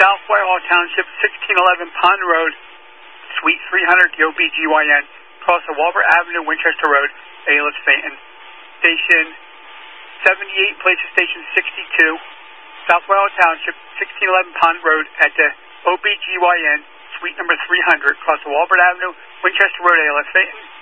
South Whitehall Township, 1611 Pond Road, Suite 300, the OBGYN, across the Walbert Avenue, Winchester Road, ALS Phaeton. Station 78, places station 62, South Whitehall Township, 1611 Pond Road, at the OBGYN, Suite number 300, across the Walbert Avenue, Winchester Road, ALS Phaeton.